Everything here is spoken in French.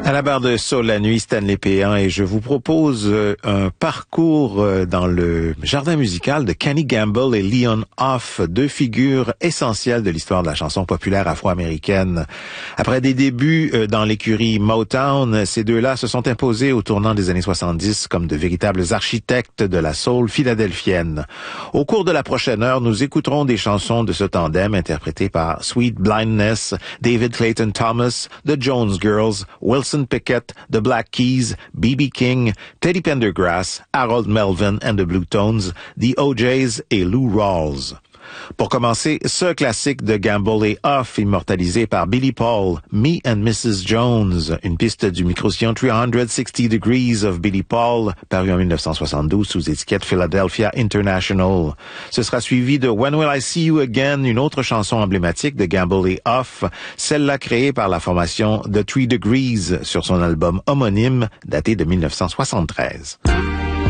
À la barre de Saul la nuit, Stanley Péan, et je vous propose un parcours dans le jardin musical de Kenny Gamble et Leon Huff, deux figures essentielles de l'histoire de la chanson populaire afro-américaine. Après des débuts dans l'écurie Motown, ces deux-là se sont imposés au tournant des années 70 comme de véritables architectes de la soul philadelphienne. Au cours de la prochaine heure, nous écouterons des chansons de ce tandem interprétées par Sweet Blindness, David Clayton Thomas, The Jones Girls, Wilson Pickett, The Black Keys, B.B. King, Teddy Pendergrass, Harold Melvin and the Blue Tones, The O'Jays et Lou Rawls. Pour commencer, ce classique de Gamble et Huff, immortalisé par Billy Paul, Me and Mrs. Jones, une piste du micro-sillon 360 Degrees of Billy Paul, paru en 1972 sous étiquette Philadelphia International. Ce sera suivi de When Will I See You Again, une autre chanson emblématique de Gamble et Huff, celle-là créée par la formation The 3 Degrees sur son album homonyme, daté de 1973.